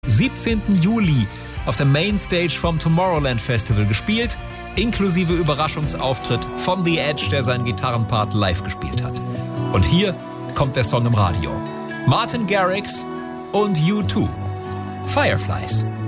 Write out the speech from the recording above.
17. Juli auf der Mainstage vom Tomorrowland Festival gespielt, inklusive Überraschungsauftritt von The Edge, der seinen Gitarrenpart live gespielt hat. Und hier kommt der Song im Radio. Martin Garrix und U2. Fireflies.